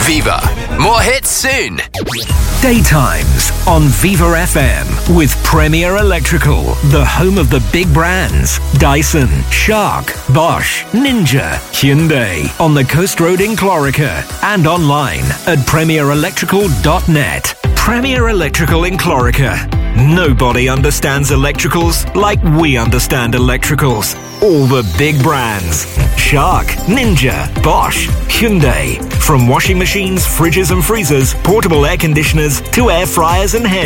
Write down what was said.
Viva. More hits soon. Daytimes on Viva FM with Premier Electrical, the home of the big brands. Dyson, Shark, Bosch, Ninja, Hyundai. On the Coast Road in Clorica and online at premierelectrical.net. Premier Electrical in Clorica. Nobody understands electricals like we understand electricals. All the big brands. Shark, Ninja, Bosch, Hyundai. From washing machines, fridges and freezers, portable air conditioners to air fryers and hair